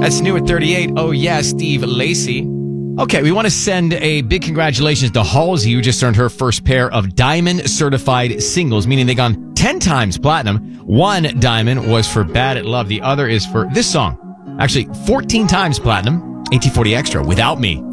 That's new at 38. Oh, yeah, Steve Lacy. Okay, we want to send a big congratulations to Halsey, who just earned her first pair of diamond certified singles, meaning they gone 10 times platinum. One diamond was for Bad at Love. The other is for this song. Actually, 14 times platinum, 1840 Extra, Without Me.